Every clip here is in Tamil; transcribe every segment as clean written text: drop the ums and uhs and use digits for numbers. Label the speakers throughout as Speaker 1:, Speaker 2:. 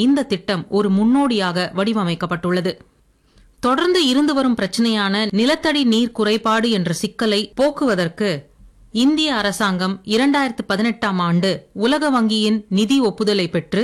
Speaker 1: இந்த திட்டம் ஒரு முன்னோடியாக வடிவமைக்கப்பட்டுள்ளது. தொடர்ந்து இருந்து வரும் பிரச்சனையான நிலத்தடி நீர் குறைபாடு என்ற சிக்கலை போக்குவதற்கு இந்திய அரசாங்கம் 2018ஆம் ஆண்டு உலக வங்கியின் நிதி ஒப்புதலை பெற்று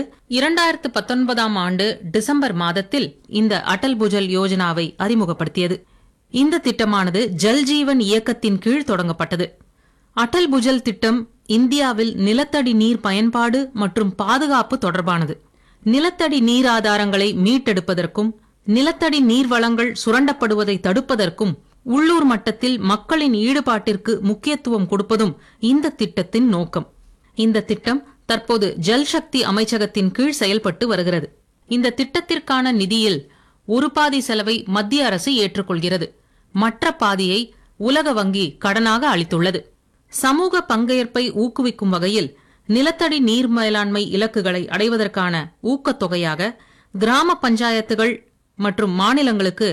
Speaker 1: 2019ஆம் ஆண்டு டிசம்பர் மாதத்தில் இந்த அடல் புஜல் யோஜனாவை அறிமுகப்படுத்தியது. இந்த திட்டமானது ஜல்ஜீவன் இயக்கத்தின் கீழ் தொடங்கப்பட்டது. அடல் புஜல் திட்டம் இந்தியாவில் நிலத்தடி நீர் பயன்பாடு மற்றும் பாதுகாப்பு தொடர்பானது. நிலத்தடி நீர் ஆதாரங்களை மீட்டெடுப்பதற்கும் நிலத்தடி நீர் வளங்கள் சுரண்டப்படுவதை தடுப்பதற்கும் உள்ளூர் மட்டத்தில் மக்களின் ஈடுபாட்டிற்கு முக்கியத்துவம் கொடுப்பதும் இந்த திட்டத்தின் நோக்கம். இந்த திட்டம் தற்போது ஜல்சக்தி அமைச்சகத்தின் கீழ் செயல்பட்டு வருகிறது. இந்த திட்டத்திற்கான நிதியில் ஒரு பாதி செலவை மத்திய அரசு ஏற்றுக்கொள்கிறது. மற்ற பாதியை உலக வங்கி கடனாக அளித்துள்ளது. சமூக பங்கேற்பை ஊக்குவிக்கும் வகையில் நிலத்தடி நீர் மேலாண்மை இலக்குகளை அடைவதற்கான ஊக்கத்தொகையாக கிராம பஞ்சாயத்துகள் மற்றும் மாநிலங்களுக்கு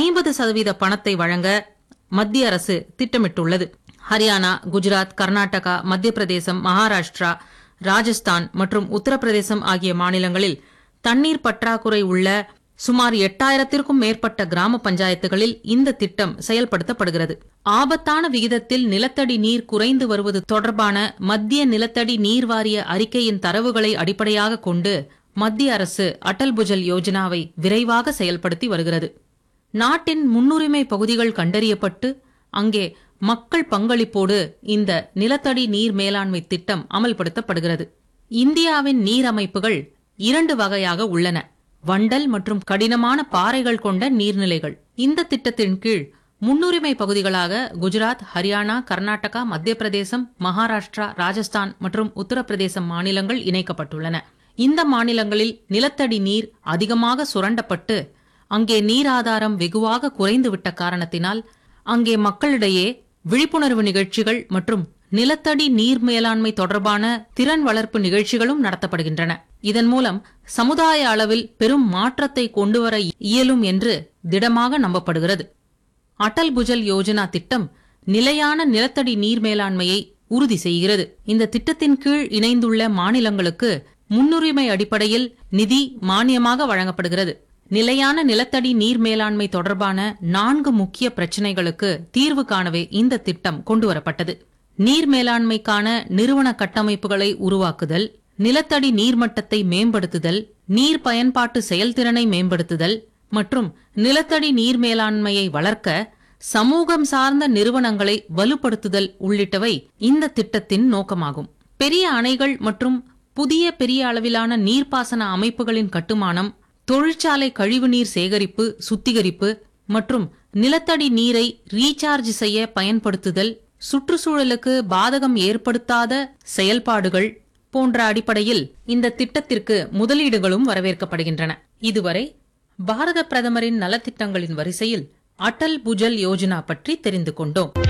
Speaker 1: 50% பணத்தை வழங்க மத்திய அரசு திட்டமிட்டுள்ளது. ஹரியானா, குஜராத், கர்நாடகா, மத்திய பிரதேசம், மகாராஷ்டிரா, ராஜஸ்தான் மற்றும் உத்தரப்பிரதேசம் ஆகிய மாநிலங்களில் தண்ணீர் பற்றாக்குறை உள்ள சுமார் 8000க்கும் மேற்பட்ட கிராம பஞ்சாயத்துகளில் இந்த திட்டம் செயல்படுத்தப்படுகிறது. ஆபத்தான விகிதத்தில் நிலத்தடி நீர் குறைந்து வருவது தொடர்பான மத்திய நிலத்தடி நீர் வாரிய அறிக்கையின் தரவுகளை அடிப்படையாக கொண்டு மத்திய அரசு அடல் புஜல் யோஜனாவை விரைவாக செயல்படுத்தி வருகிறது. நாட்டின் முன்னுரிமை பகுதிகள் கண்டறியப்பட்டு அங்கே மக்கள் பங்களிப்போடு இந்த நிலத்தடி நீர் மேலாண்மை திட்டம் அமல்படுத்தப்படுகிறது. இந்தியாவின் நீர் அமைப்புகள் 2 வகையாக உள்ளன: வண்டல் மற்றும் கடினமான பாறைகள் கொண்ட நீர்நிலைகள். இந்த திட்டத்தின் கீழ் முன்னுரிமை பகுதிகளாக குஜராத், ஹரியானா, கர்நாடகா, மத்திய பிரதேசம், மகாராஷ்டிரா, ராஜஸ்தான் மற்றும் உத்தரப்பிரதேசம் மாநிலங்கள் இணைக்கப்பட்டுள்ளன. இந்த மாநிலங்களில் நிலத்தடி நீர் அதிகமாக சுரண்டப்பட்டு அங்கே நீராதாரம் வெகுவாக குறைந்துவிட்ட காரணத்தினால் அங்கே மக்களிடையே விழிப்புணர்வு நிகழ்ச்சிகள் மற்றும் நிலத்தடி நீர் மேலாண்மை தொடர்பான திறன் வளர்ப்பு நிகழ்ச்சிகளும் நடத்தப்படுகின்றன. இதன் மூலம் சமுதாய அளவில் பெரும் மாற்றத்தை கொண்டுவர இயலும் என்று திடமாக நம்பப்படுகிறது. அடல் புஜல் யோஜனா திட்டம் நிலையான நிலத்தடி நீர் மேலாண்மையை உறுதி செய்கிறது. இந்த திட்டத்தின் கீழ் இணைந்துள்ள மாநிலங்களுக்கு முன்னுரிமை அடிப்படையில் நிதி மானியமாக வழங்கப்படுகிறது. நிலையான நிலத்தடி நீர் மேலாண்மை தொடர்பான 4 முக்கிய பிரச்சினைகளுக்கு தீர்வு காணவே இந்த திட்டம் கொண்டுவரப்பட்டது. நீர் மேலாண்மைக்கான நிறுவன கட்டமைப்புகளை உருவாக்குதல், நிலத்தடி நீர்மட்டத்தை மேம்படுத்துதல், நீர் பயன்பாட்டு செயல்திறனை மேம்படுத்துதல் மற்றும் நிலத்தடி நீர் மேலாண்மையை வளர்க்க சமூகம் சார்ந்த நிறுவனங்களை வலுப்படுத்துதல் உள்ளிட்டவை இந்த திட்டத்தின் நோக்கமாகும். பெரிய அணைகள் மற்றும் புதிய பெரிய அளவிலான நீர்ப்பாசன அமைப்புகளின் கட்டுமானம், தொழிற்சாலை கழிவுநீர் சேகரிப்பு, சுத்திகரிப்பு மற்றும் நிலத்தடி நீரை ரீசார்ஜ் செய்ய பயன்படுத்துதல், சுற்றுச்சூழலுக்கு பாதகம் ஏற்படுத்தாத செயல்பாடுகள் போன்ற அடிப்படையில் இந்த திட்டத்திற்கு முதலீடுகளும் வரவேற்கப்படுகின்றன. இதுவரை பாரத பிரதமரின் நலத்திட்டங்களின் வரிசையில் அடல் புஜல் யோஜனா பற்றி தெரிந்து கொண்டோம்.